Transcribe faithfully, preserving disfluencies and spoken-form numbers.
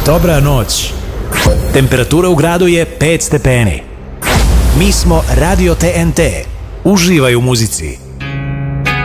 Dobra noć. Temperatura u gradu je pet stepeni. Mi smo Radio T N T. Uživaj u muzici.